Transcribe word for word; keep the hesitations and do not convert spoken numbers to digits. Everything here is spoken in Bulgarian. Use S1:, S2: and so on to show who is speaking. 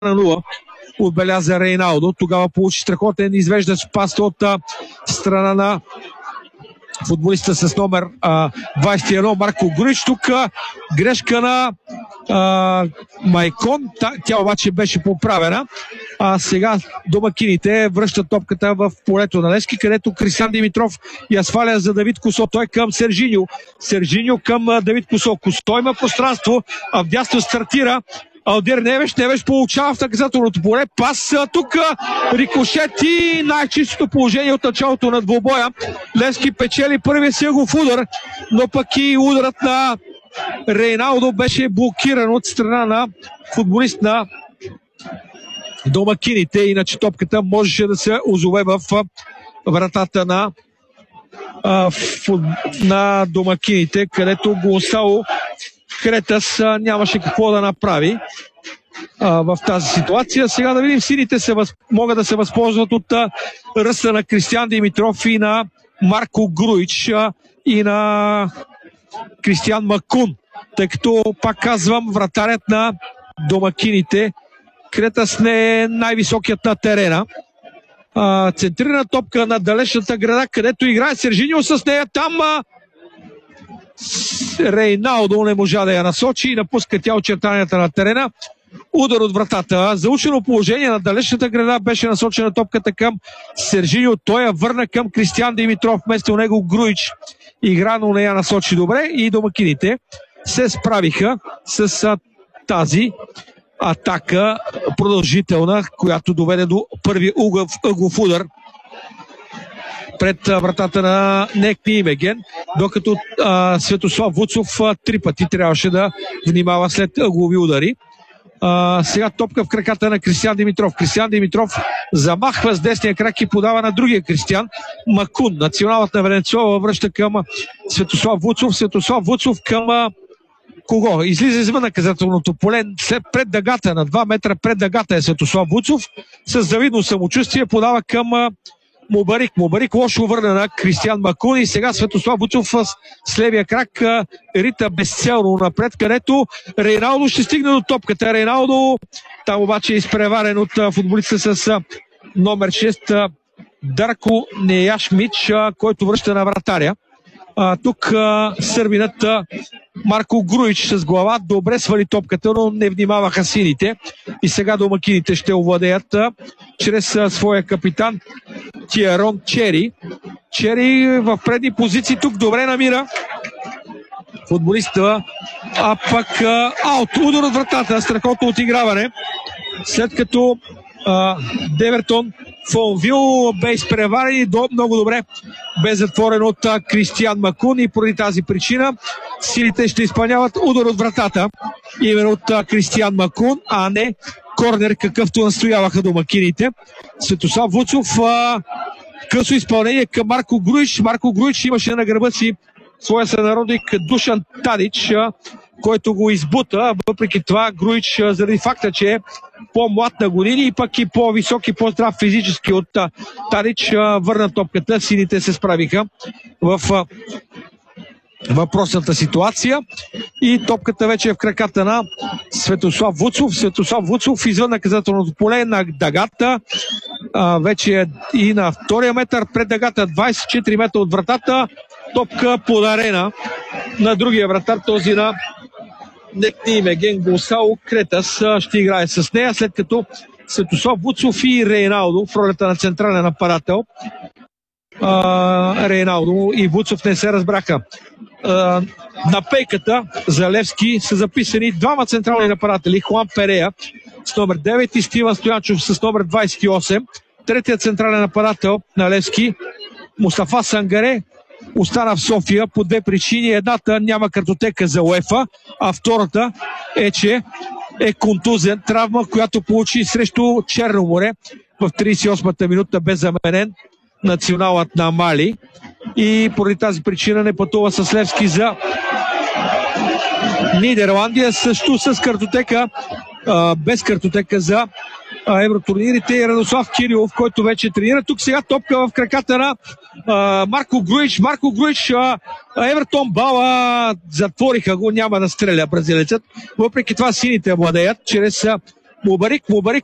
S1: на нула. Отбеляза Рейналдо. Тогава получи страхотен извеждащ пас от а, страна на футболиста с номер а, двайсет и едно Марко Груич. Тук а, грешка на а, Майкон. Та, тя обаче беше поправена. А сега домакините връщат топката в полето на Левски, където Кристиан Димитров я сваля за Давид Косо. Той към Сержиньо. Сержиньо към а, Давид Косо. Косо има пространство, а вдясно стартира Алдир Невеш. Невеш получава в наказателното поле. Пас тук, рикошет и най-чистото положение от началото на двубоя. Левски печели първия силов удар, но пък и ударът на Рейналдо беше блокиран от страна на футболист на домакините. Иначе топката можеше да се озове в вратата на, на домакините, където Гонсало Кретас нямаше какво да направи а, в тази ситуация. Сега да видим, сините се въз... могат да се възползват от а, ръста на Кристиан Димитров и на Марко Груич а, и на Кристиан Макун, тъй като, пак казвам, вратарят на домакините Кретас не е най-високият на терена. А, центрирана топка на далечната града, където играе Сержиньо с нея. Там а, Рейналдо не можа да я насочи и напуска тя очертанията на терена. Удар от вратата. Заучено положение на далечната града, беше насочена топката към Сержиньо. Той я върна към Кристиан Димитров. Вместо него Груич игра, но не я насочи добре и домакините се справиха с а, тази атака продължителна, която доведе до първи ъгъв, ъглов удар пред вратата на Некни Имеген, докато а, Светослав Вуцов а, три пъти трябваше да внимава след ъглови удари. А, сега топка в краката на Кристиан Димитров. Кристиан Димитров замахва с десния крак и подава на другия Кристиан Макун. Националът на Венецуела връща към Светослав Вуцов. Светослав Вуцов към а, кого? Излиза извън наказателното поле. Пред дъгата, на два метра пред дъгата е Светослав Вуцов. С завидно самочувствие подава към а, Мубарик. Мубарик лошо върна на Кристиан Макун и сега Светослав Вуцов с левия крак а, рита безцелно напред, където Рейналдо ще стигне до топката. Рейналдо там обаче е изпреварен от а, футболиста с а, номер шест а, Дарко Неяшмич, а, който връща на вратаря. А, тук а, сърбинът а, Марко Груич с глава добре свали топката, но не внимаваха сините. И сега домакините ще овладеят а, чрез а, своя капитан Тиерон Чери. Чери в предни позиции тук добре намира футболиста, а пък а, аут, удар от вратата, страхотно отиграване, след като а, Девертон Фонвил бе изпреварен и до, много добре бе затворен от а, Кристиан Макун и поради тази причина силите ще изпълняват удар от вратата именно от а, Кристиан Макун, а не корнер, какъвто настояваха домакините. Светослав Вуцов, а, късо изпълнение към Марко Груич. Марко Груич имаше на гърба си своя сънародник Душан Тадич, а, който го избута. Въпреки това Груич, а, заради факта, че е по-млад на години и пък и по-висок и по-здрав физически от а, Тадич, а, върна топката. Сините се справиха в а, въпросната ситуация и топката вече е в краката на Светослав Вуцов. Светослав Вуцов извън наказателното поле на дъгата, а, вече е и на втория метър пред дъгата, двайсет и четири метра от вратата. Топка подарена на другия вратар, този на Некни Имеген. Гонсало Кретас ще играе с нея, след като Светослав Вуцов и Рейналдо в ролята на централен нападател. Uh, Рейналдо и Вуцов не се разбраха. Uh, на пейката за Левски са записани двама централни нападатели: Хуан Перея с номер девет и Стиван Стоянчов с номер двайсет и осем. Третият централен нападател на Левски, Мустафа Сангаре, остана в София по две причини. Едната, няма картотека за УЕФА, а втората е, че е контузен, травма, която получи срещу Черно море в трийсет и осмата минута, бе заменен националът на Мали и поради тази причина не пътува с Левски за Нидерландия, също с картотека, а, без картотека за а, евротурнирите, и Радослав Кирилов, който вече тренира. Тук сега топка в краката на а, Марко Груич. Марко Груич, а, Евертон бала, затвориха го, няма да стреля бразилецът. Въпреки това сините владеят чрез а, Мубарик, Мубарик